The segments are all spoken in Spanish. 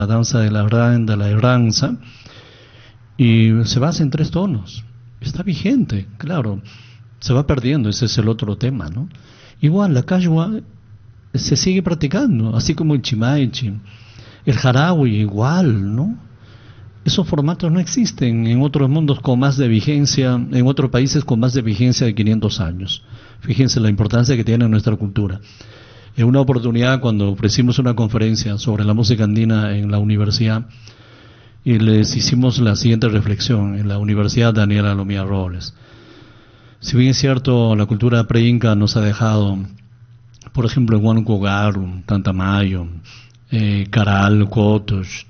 la danza de la herranza, y se basa en tres tonos. Está vigente, claro. Se va perdiendo, ese es el otro tema, ¿no? Igual, la cachua se sigue practicando, así como el chimaichi, el jarawi igual, ¿no? Esos formatos no existen en otros mundos con más de vigencia, en otros países con más de vigencia de 500 años. Fíjense la importancia que tiene en nuestra cultura. En una oportunidad, cuando ofrecimos una conferencia sobre la música andina en la universidad, y les hicimos la siguiente reflexión en la Universidad Daniela Lomía Robles. Si bien es cierto, la cultura pre-inca nos ha dejado, por ejemplo, en Huánuco Garu, Tantamayo, Caral, Cotos,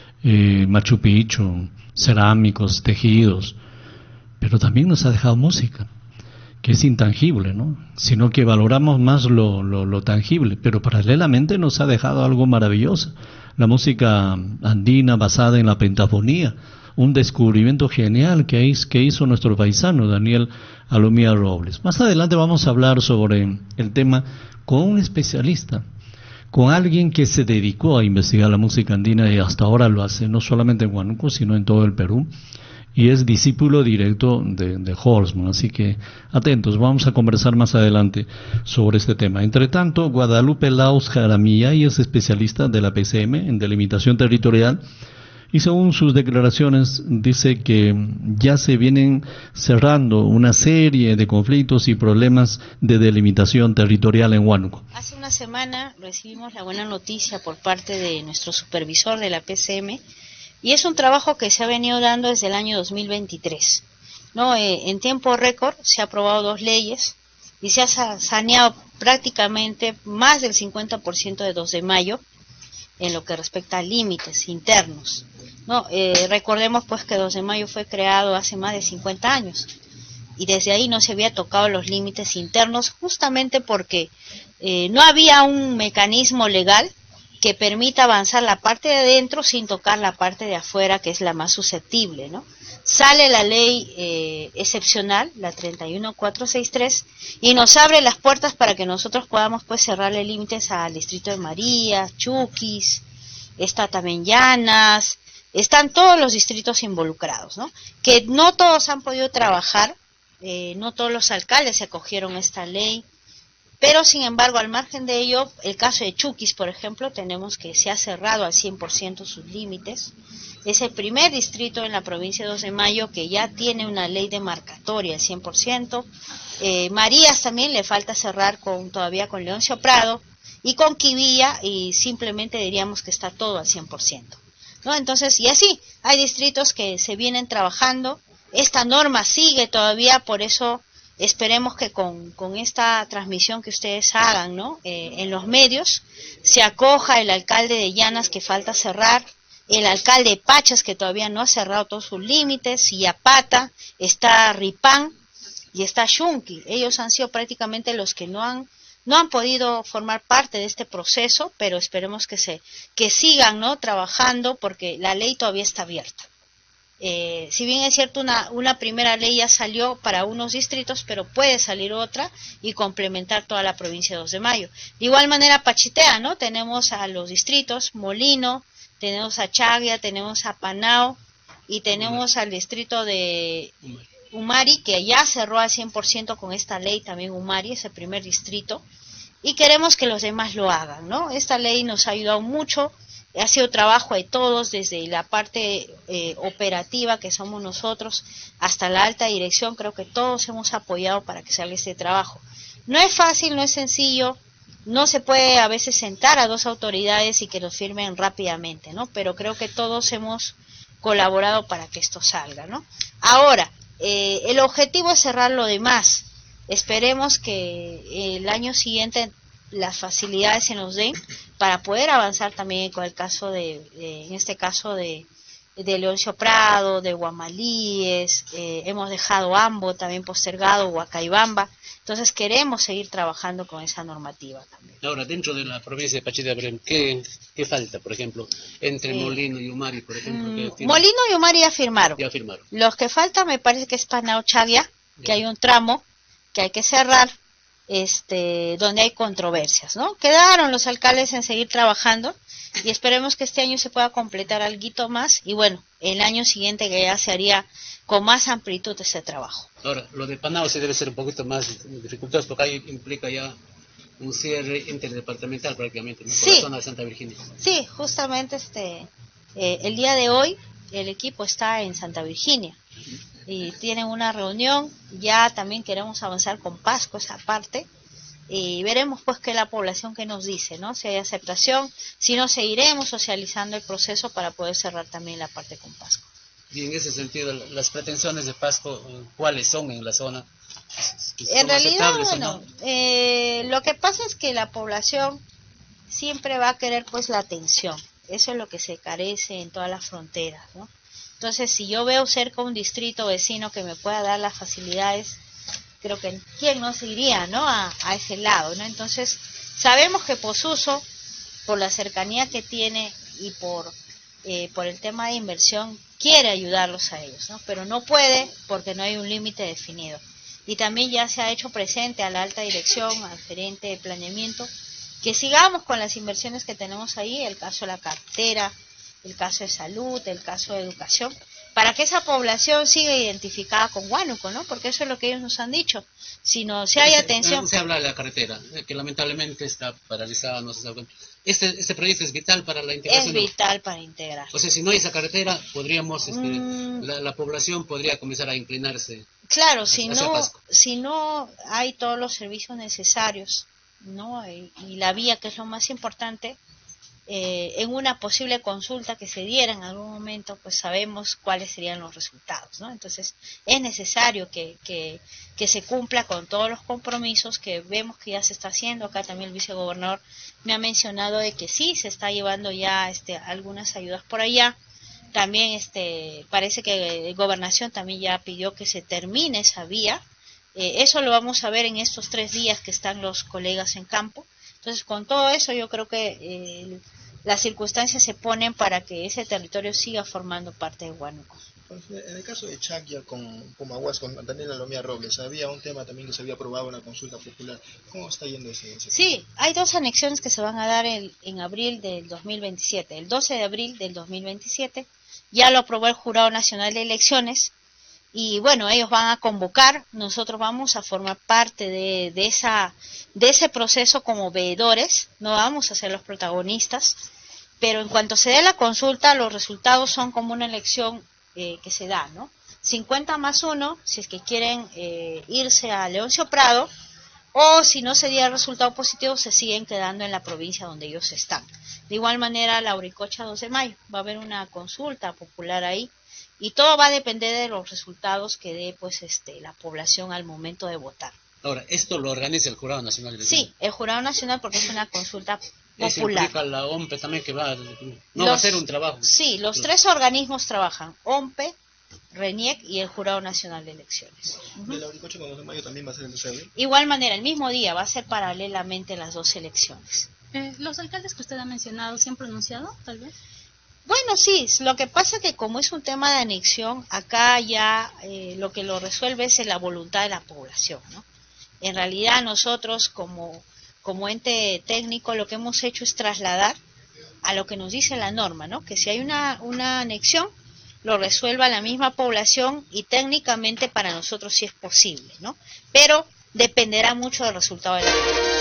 Machu Picchu, cerámicos, tejidos, pero también nos ha dejado música, que es intangible, ¿no? Sino que valoramos más lo tangible, pero paralelamente nos ha dejado algo maravilloso, la música andina basada en la pentafonía, un descubrimiento genial que hizo nuestro paisano Daniel Alomía Robles. Más adelante vamos a hablar sobre el tema con un especialista, con alguien que se dedicó a investigar la música andina y hasta ahora lo hace, no solamente en Huánuco, sino en todo el Perú, y es discípulo directo de Horstman, así que atentos, vamos a conversar más adelante sobre este tema. Entre tanto, Guadalupe Laus Jaramillo es especialista de la PCM en delimitación territorial, y según sus declaraciones dice que ya se vienen cerrando una serie de conflictos y problemas de delimitación territorial en Huánuco. Hace una semana recibimos la buena noticia por parte de nuestro supervisor de la PCM, y es un trabajo que se ha venido dando desde el año 2023. ¿No? En tiempo récord se ha aprobado 2 leyes y se ha saneado prácticamente más del 50% de 2 de mayo en lo que respecta a límites internos. No, recordemos pues que 2 de mayo fue creado hace más de 50 años y desde ahí no se había tocado los límites internos, justamente porque no había un mecanismo legal que permita avanzar la parte de adentro sin tocar la parte de afuera, que es la más susceptible, ¿no? Sale la ley excepcional, la 31463, y nos abre las puertas para que nosotros podamos pues cerrarle límites al distrito de María, Chuquis, está también Llanas, están todos los distritos involucrados, ¿no? Que no todos han podido trabajar, no todos los alcaldes se acogieron a esta ley, pero sin embargo, al margen de ello, el caso de Chuquis, por ejemplo, tenemos que se ha cerrado al 100% sus límites. Es el primer distrito en la provincia de 2 de Mayo que ya tiene una ley demarcatoria al 100%. Marías también le falta cerrar todavía con Leoncio Prado y con Quivilla, y simplemente diríamos que está todo al 100%. ¿No? Entonces, y así, hay distritos que se vienen trabajando. Esta norma sigue todavía, por eso esperemos que con esta transmisión que ustedes hagan, ¿no? En los medios, se acoja el alcalde de Llanas que falta cerrar, el alcalde de Pachas que todavía no ha cerrado todos sus límites, y Yapata, está Ripán y está Xunqui. Ellos han sido prácticamente los que no han podido formar parte de este proceso, pero esperemos que sigan, ¿no? Trabajando, porque la ley todavía está abierta. Si bien es cierto, una primera ley ya salió para unos distritos, pero puede salir otra y complementar toda la provincia de 2 de Mayo. De igual manera, Pachitea, ¿no? Tenemos a los distritos Molino, tenemos a Chagua, tenemos a Panao y tenemos al distrito de Umari, que ya cerró al 100% con esta ley también. Umari es el primer distrito y queremos que los demás lo hagan, ¿no? Esta ley nos ha ayudado mucho. Ha sido trabajo de todos, desde la parte operativa que somos nosotros hasta la alta dirección. Creo que todos hemos apoyado para que salga este trabajo. No es fácil, no es sencillo, no se puede a veces sentar a 2 autoridades y que los firmen rápidamente, ¿no? Pero creo que todos hemos colaborado para que esto salga, ¿no? Ahora, el objetivo es cerrar lo demás. Esperemos que el año siguiente las facilidades se nos den para poder avanzar también con el caso en este caso de Leoncio Prado, de Guamalíes, hemos dejado Ambo también postergado, Huacaibamba. Entonces queremos seguir trabajando con esa normativa también. Ahora, dentro de la provincia de Pachitea, ¿qué falta, por ejemplo, entre Molino y Umari, por ejemplo? Molino y Umari ya firmaron. Ya firmaron. Los que faltan me parece que es Panao Chagua, que hay un tramo que hay que cerrar. donde hay controversias, ¿no? Quedaron los alcaldes en seguir trabajando y esperemos que este año se pueda completar algo más y bueno, el año siguiente que ya se haría con más amplitud ese trabajo. Ahora, lo de Panao sí debe ser un poquito más dificultoso porque ahí implica ya un cierre interdepartamental prácticamente, ¿no? Por Sí, la zona de Santa Virginia. sí, justamente el día de hoy el equipo está en Santa Virginia y tienen una reunión, ya también queremos avanzar con Pasco esa parte y veremos pues que la población que nos dice, ¿no? Si hay aceptación, si no seguiremos socializando el proceso para poder cerrar también la parte con Pasco. Y en ese sentido, las pretensiones de Pasco, ¿cuáles son en la zona? En realidad, bueno, lo que pasa es que la población siempre va a querer pues la atención, eso es lo que se carece en todas las fronteras, ¿no? Entonces, si yo veo cerca un distrito vecino que me pueda dar las facilidades, creo que quién no se iría, ¿no? A ese lado, ¿no? Entonces, sabemos que Posuso, por la cercanía que tiene y por el tema de inversión, quiere ayudarlos a ellos, ¿no? Pero no puede porque no hay un límite definido. Y también ya se ha hecho presente a la alta dirección, al gerente de planeamiento, que sigamos con las inversiones que tenemos ahí, el caso de la cartera, el caso de salud, el caso de educación, para que esa población siga identificada con Huánuco, ¿no? Porque eso es lo que ellos nos han dicho. Si no si hay atención... Se habla de la carretera, que lamentablemente está paralizada, no se sabe. Este proyecto es vital para la integración. Es vital para integrar. O sea, si no hay esa carretera, podríamos, la población podría comenzar a inclinarse. Claro, si no hay todos los servicios necesarios, ¿no? Y la vía, que es lo más importante, en una posible consulta que se diera en algún momento, pues sabemos cuáles serían los resultados, ¿no? Entonces, es necesario que se cumpla con todos los compromisos que vemos que ya se está haciendo. Acá también el vicegobernador me ha mencionado de que sí, se está llevando ya algunas ayudas por allá. También parece que Gobernación también ya pidió que se termine esa vía. Eso lo vamos a ver en estos 3 días que están los colegas en campo. Entonces, con todo eso, yo creo que las circunstancias se ponen para que ese territorio siga formando parte de Huánuco. En el caso de Chacya con Pumahuas, con Daniela Lomía Robles, había un tema también que se había aprobado en la consulta popular. ¿Cómo está yendo ese tema? Sí, hay 2 anexiones que se van a dar en abril del 2027. El 12 de abril del 2027 ya lo aprobó el Jurado Nacional de Elecciones y bueno, ellos van a convocar, nosotros vamos a formar parte de ese proceso como veedores, no vamos a ser los protagonistas, pero en cuanto se dé la consulta, los resultados son como una elección que se da, ¿no? 50+1, si es que quieren irse a Leoncio Prado, o si no se diera el resultado positivo, se siguen quedando en la provincia donde ellos están. De igual manera, la Uricocha 2 de mayo, va a haber una consulta popular ahí, y todo va a depender de los resultados que dé pues la población al momento de votar. Ahora, ¿esto lo organiza el Jurado Nacional de Elecciones? Sí, el Jurado Nacional, porque es una consulta Eso popular. implica la OMPE también que va a hacer un trabajo. Sí, los 3 organismos trabajan, OMPE, RENIEC y el Jurado Nacional de Elecciones. ¿De la Uricocha con 2 de mayo también va a ser el deseo? Igual manera, el mismo día, va a ser paralelamente las 2 elecciones. ¿Los alcaldes que usted ha mencionado se han pronunciado, tal vez? Bueno, sí, lo que pasa es que como es un tema de anexión, acá ya lo que lo resuelve es la voluntad de la población, ¿no? En realidad nosotros como ente técnico lo que hemos hecho es trasladar a lo que nos dice la norma, ¿no? Que si hay una anexión, lo resuelva la misma población y técnicamente para nosotros sí es posible, ¿no? Pero dependerá mucho del resultado de la elección.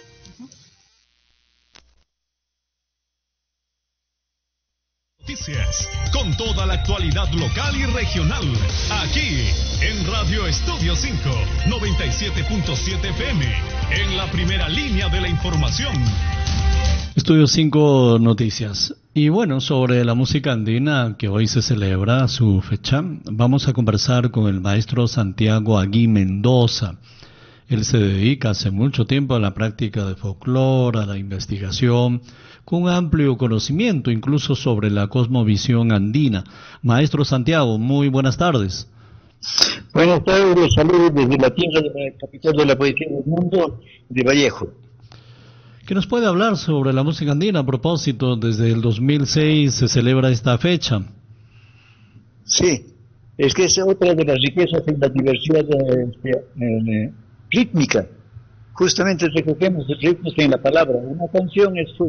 Noticias, con toda la actualidad local y regional, aquí en Radio Estudio 5, 97.7 FM, en la primera línea de la información. Estudio 5 Noticias. Y bueno, sobre la música andina, que hoy se celebra su fecha, vamos a conversar con el maestro Santiago Agui Mendoza. Él se dedica hace mucho tiempo a la práctica de folclore, a la investigación, con un amplio conocimiento incluso sobre la cosmovisión andina. Maestro Santiago, muy buenas tardes. Buenas tardes, saludos desde la tierra de la capital de la poesía del mundo, de Vallejo. ¿Qué nos puede hablar sobre la música andina? A propósito, desde el 2006 se celebra esta fecha. Sí, es que es otra de las riquezas en la diversidad rítmica, justamente recogemos ritmos en la palabra. Una canción es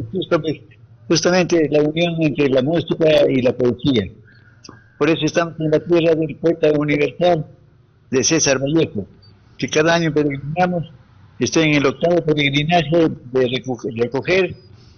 justamente la unión entre la música y la poesía. Por eso estamos en la tierra del poeta universal de César Vallejo, que cada año peregrinamos. Estoy en el 8º peregrinaje de recoger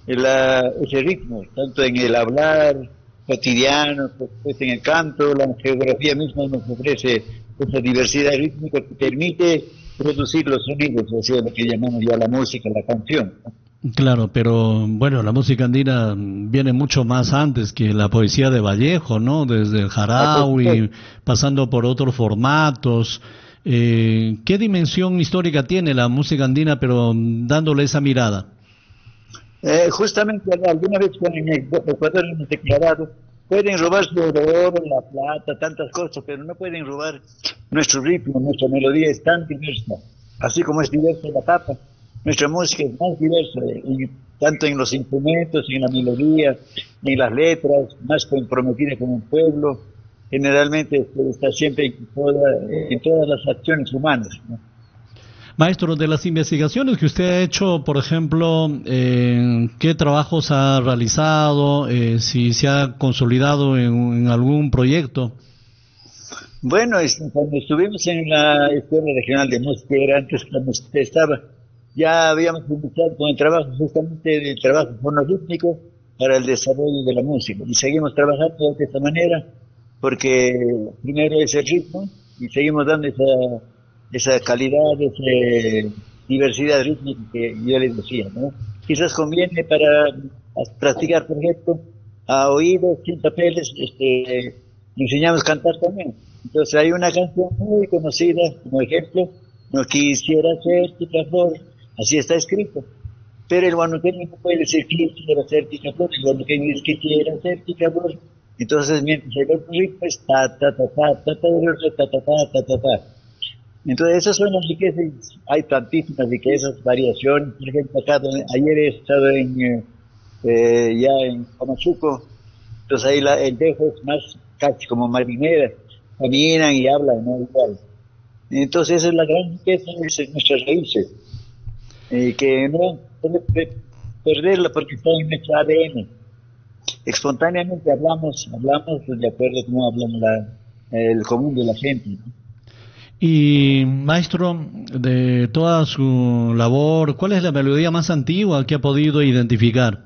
ese ritmo, tanto en el hablar cotidiano, pues en el canto. La geografía misma nos ofrece esa diversidad rítmica que permite producir los sonidos, o sea, lo que llamamos ya la música, la canción. Claro, pero bueno, la música andina viene mucho más antes que la poesía de Vallejo, ¿no? Desde el Jaraui, pasando por otros formatos. ¿Qué dimensión histórica tiene la música andina, pero dándole esa mirada? Justamente alguna vez cuando en Ecuador hemos declarado, pueden robarse el oro, la plata, tantas cosas, pero no pueden robar nuestro ritmo. Nuestra melodía es tan diversa, así como es diversa la papa. Nuestra música es más diversa, tanto en los instrumentos, en la melodía, en las letras, más comprometida con el pueblo. Generalmente está siempre en todas las acciones humanas, ¿no? Maestro, de las investigaciones que usted ha hecho, por ejemplo, ¿qué trabajos ha realizado? Si se ha consolidado en algún proyecto. Bueno, cuando estuvimos en la Escuela Regional de Música, era antes cuando usted estaba, ya habíamos iniciado con el trabajo, justamente del trabajo fonorítmico para el desarrollo de la música. Y seguimos trabajando de esta manera, porque primero es el ritmo, y seguimos dando esa calidad, esa diversidad rítmica que yo les decía, ¿no? Quizás conviene para practicar, por ejemplo, a oído, sin papeles, enseñamos a cantar también. Entonces hay una canción muy conocida, como ejemplo, no quisiera ser tu flor, así está escrito. Pero el guanuqueño no puede decir quisiera ser tu flor, el guanuqueño dice quisiera ser tu flor. Entonces mientras el otro ritmo es ta ta ta ta ta ta ta ta ta ta ta ta. Entonces esas son las riquezas, hay tantísimas riquezas, variaciones. Por ejemplo, ayer he estado ya en Pamachuco, entonces ahí el dejo es más casi como marinera, caminan y hablan, ¿no? Igual. Entonces esa es la gran riqueza de nuestras raíces, que no puede perderla porque está en nuestro ADN. Espontáneamente hablamos de acuerdo a cómo hablamos el común de la gente, ¿no? Y maestro, de toda su labor, ¿cuál es la melodía más antigua que ha podido identificar?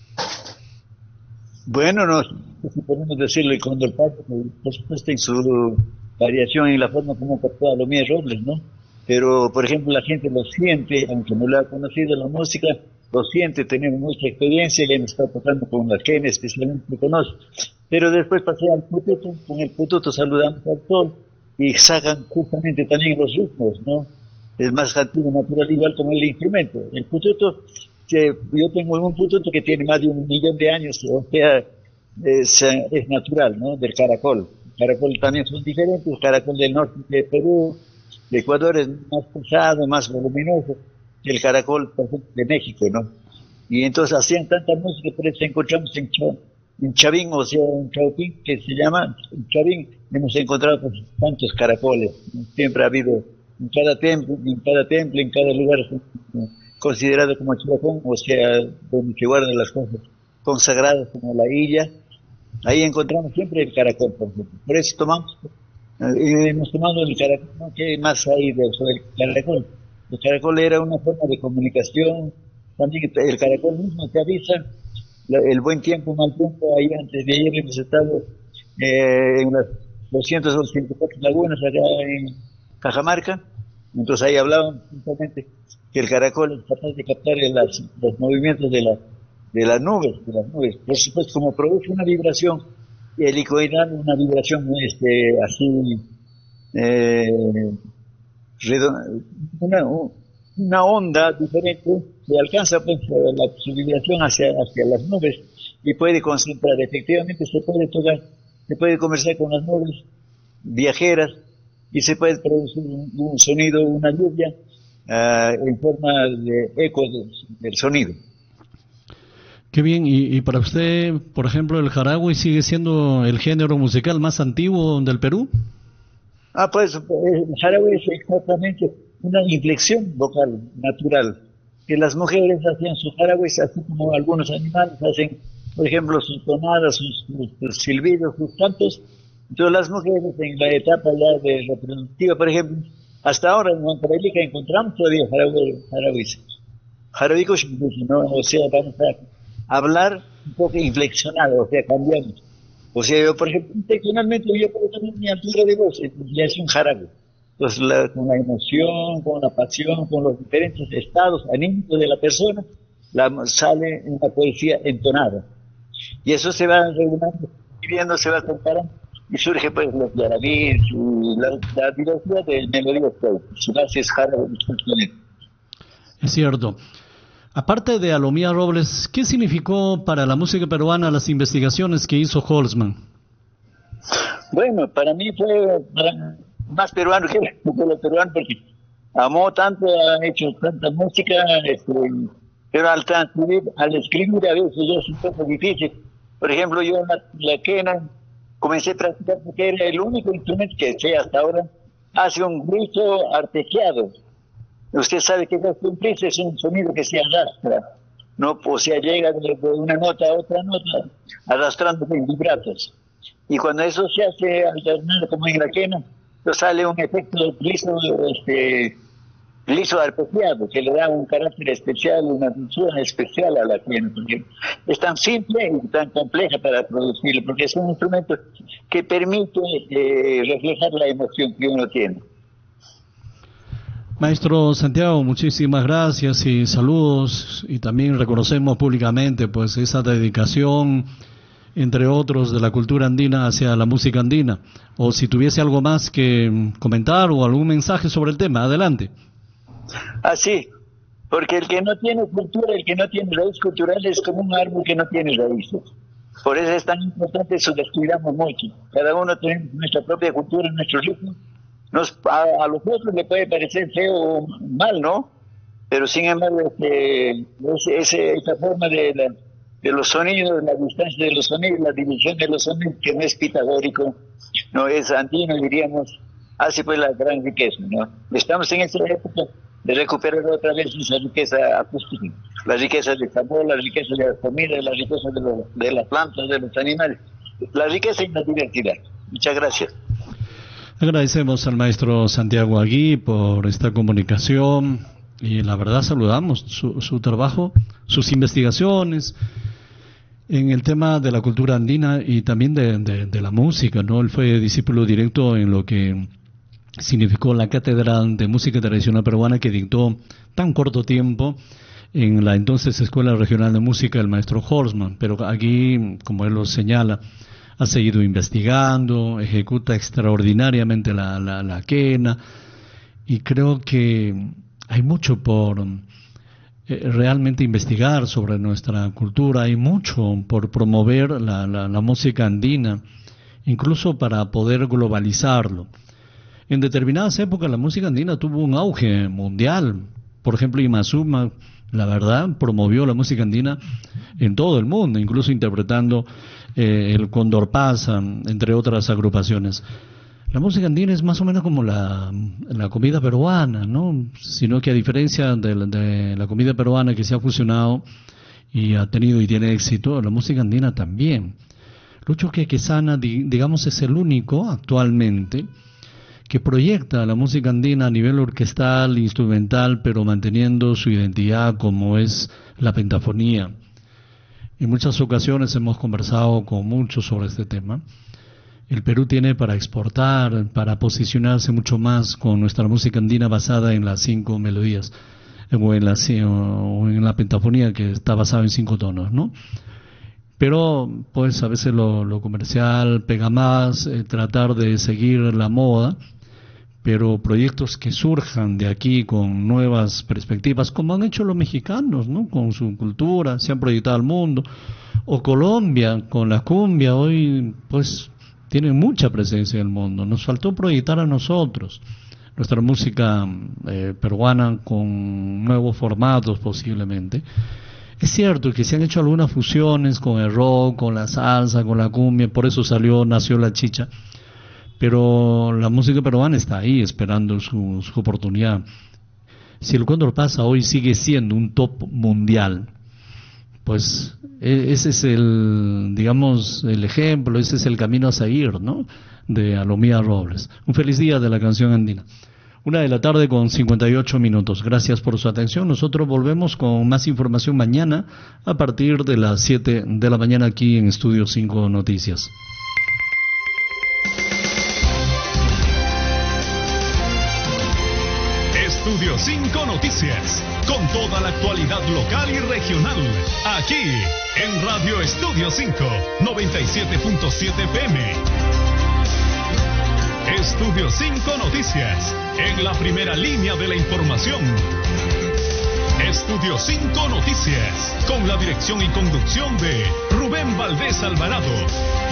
Bueno, no si podemos decirlo, el Cóndor Pato, por supuesto en su variación en la forma como captó a Lomía Robles, ¿no? Pero, por ejemplo, la gente lo siente, aunque no lo ha conocido la música, lo siente, tenemos mucha experiencia, ya hemos estado tocando con la gente, especialmente lo conoce. Pero después pasé al pututo, con el pututo saludamos al sol, y sacan justamente también los ritmos, ¿no? Es más antiguo, natural, igual como el instrumento. El pututo, yo tengo un pututo que tiene más de 1 millón de años, o sea, es natural, ¿no? Del caracol. El caracol también son diferentes, el caracol del norte de Perú, de Ecuador es más pesado, más voluminoso que el caracol, por ejemplo, de México, ¿no? Y entonces hacían tanta música, por eso encontramos en Chavín, o sea, en Chaupín, que se llama, en Chavín, hemos encontrado pues, tantos caracoles. Siempre ha habido, en cada templo, en cada lugar, considerado como chirapón, o sea, donde se guardan las cosas consagradas como la illa. Ahí encontramos siempre el caracol, por ejemplo. Por eso hemos tomado el caracol, ¿no? ¿Qué más hay sobre el caracol? El caracol era una forma de comunicación. También el caracol mismo te avisa el buen tiempo, mal tiempo. Ahí antes de ayer hemos estado en las 284 lagunas acá en Cajamarca. Entonces ahí hablaban justamente que el caracol es capaz de captar los movimientos de las nubes. Por supuesto, como produce una vibración helicoidal, una vibración así una onda diferente, que alcanza pues su vibración hacia las nubes y puede concentrar. Efectivamente se puede tocar, se puede conversar con las nubes viajeras y se puede producir un sonido, una lluvia en forma de eco del sonido. Qué bien, y para usted, por ejemplo, el jaraui sigue siendo el género musical más antiguo del Perú. Pues el jaraui es exactamente una inflexión vocal natural, que las mujeres hacían sus jaragües, así como algunos animales hacen, por ejemplo, sus tonadas, sus silbidos, sus cantos. Entonces las mujeres en la etapa ya de reproductiva, por ejemplo, hasta ahora en Huancavelica encontramos todavía jaragües, jarabicos incluso, ¿no? O sea, vamos a hablar un poco inflexionado, o sea, cambiamos. O sea, yo, por ejemplo, intencionalmente yo puedo tener mi altura de voz, y es un jarabe. Entonces, con la emoción, con la pasión, con los diferentes estados anímicos de la persona, sale una poesía entonada. Y eso se va regulando, viviendo, se va comparando, y surge pues los yarabís, la diversidad de melodías que hay. Su base es jarabe. Es cierto. Aparte de Alomía Robles, ¿qué significó para la música peruana las investigaciones que hizo Holzman? Bueno, para mí fue más peruano que lo peruano, porque amó tanto, ha hecho tanta música, pero al transcribir, al escribir a veces es un poco difícil. Por ejemplo, yo la quena comencé a practicar porque era el único instrumento que sé hasta ahora, hace un grito arpegiado. Usted sabe que un grito es un sonido que se arrastra, no, o sea, llega de una nota a otra nota, arrastrándose en vibratos. Y cuando eso se hace alternado como en la quena, sale un efecto liso arpegiado, que le da un carácter especial, una dulzura especial a la quena, porque es tan simple y tan compleja para producirlo, porque es un instrumento que permite reflejar la emoción que uno tiene. Maestro Santiago, muchísimas gracias y saludos, y también reconocemos públicamente pues esa dedicación, entre otros, de la cultura andina hacia la música andina. O si tuviese algo más que comentar o algún mensaje sobre el tema, adelante. Así, porque el que no tiene cultura, el que no tiene raíz cultural es como un árbol que no tiene raíces. Por eso es tan importante, eso descuidamos mucho. Cada uno tenemos nuestra propia cultura, nuestro ritmo. A los otros le puede parecer feo o mal, ¿no? Pero sin embargo, esa forma de los sonidos, la distancia de los sonidos, la división de los sonidos, que no es pitagórico, no es andino, diríamos, hace pues la gran riqueza, ¿no? Estamos en esta época de recuperar otra vez esa riqueza acústica, la riqueza del sabor, la riqueza de la comida, la riqueza de las plantas, de los animales, la riqueza y la diversidad. Muchas gracias. Agradecemos al maestro Santiago Agui por esta comunicación y la verdad saludamos su trabajo, sus investigaciones en el tema de la cultura andina y también de la música, ¿no? Él fue discípulo directo en lo que significó la cátedra de música tradicional peruana que dictó tan corto tiempo en la entonces Escuela Regional de Música el maestro Holzman, pero aquí, como él lo señala, ha seguido investigando, ejecuta extraordinariamente la quena, y creo que hay mucho por realmente investigar sobre nuestra cultura, hay mucho por promover la música andina, incluso para poder globalizarlo. En determinadas épocas la música andina tuvo un auge mundial. Por ejemplo, Imazuma, la verdad, promovió la música andina en todo el mundo, incluso interpretando el Cóndor Pasa, entre otras agrupaciones. La música andina es más o menos como la comida peruana, ¿no? Sino que a diferencia de la comida peruana que se ha fusionado y ha tenido y tiene éxito, la música andina también. Lucho Quequesana, digamos, es el único actualmente que proyecta la música andina a nivel orquestal, instrumental, pero manteniendo su identidad como es la pentafonía. En muchas ocasiones hemos conversado con muchos sobre este tema. El Perú tiene para exportar, para posicionarse mucho más con nuestra música andina basada en las 5 melodías, o en la pentafonía que está basada en 5 tonos, ¿no? Pero pues a veces lo comercial pega más, tratar de seguir la moda, pero proyectos que surjan de aquí con nuevas perspectivas, como han hecho los mexicanos, ¿no? Con su cultura, se han proyectado al mundo, o Colombia con la cumbia, hoy pues tiene mucha presencia en el mundo. Nos faltó proyectar a nosotros nuestra música peruana con nuevos formatos posiblemente. Es cierto que se han hecho algunas fusiones con el rock, con la salsa, con la cumbia, por eso nació la chicha. pero la música peruana está ahí esperando su oportunidad. Si el Cóndor pasa hoy sigue siendo un top mundial, pues ese es el, digamos, el ejemplo, ese es el camino a seguir, ¿no? De Alomía Robles. Un feliz día de la canción andina. 1:00 con 58 minutos. Gracias por su atención. Nosotros volvemos con más información mañana a partir de las 7 de la mañana aquí en Estudio 5 Noticias. Estudio 5 Noticias, con toda la actualidad local y regional, aquí en Radio Estudio 5, 97.7 FM. Estudio 5 Noticias, en la primera línea de la información. Estudio 5 Noticias, con la dirección y conducción de Rubén Valdés Alvarado.